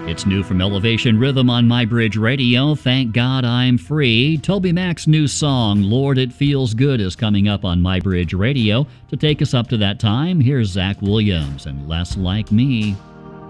It's new from Elevation Rhythm on MyBridge Radio. Thank God I'm Free. Toby Mac's new song, Lord It Feels Good, is coming up on MyBridge Radio. To take us up to that time, here's Zach Williams and Less Like Me.